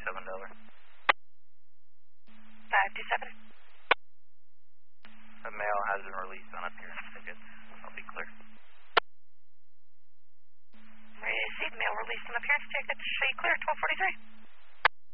527. A male has been released on appearance tickets. I'll be clear. Received, male released on appearance tickets. Show you clear, 1243.